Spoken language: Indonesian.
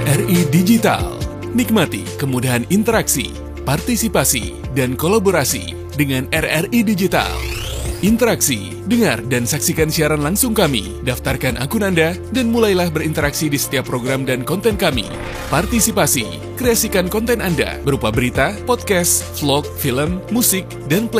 RRI Digital. Nikmati kemudahan interaksi, partisipasi, dan kolaborasi dengan RRI Digital. Interaksi, dengar dan saksikan siaran langsung kami, daftarkan akun Anda, dan mulailah berinteraksi di setiap program dan konten kami. Partisipasi, kreasikan konten Anda berupa berita, podcast, vlog, film, musik, dan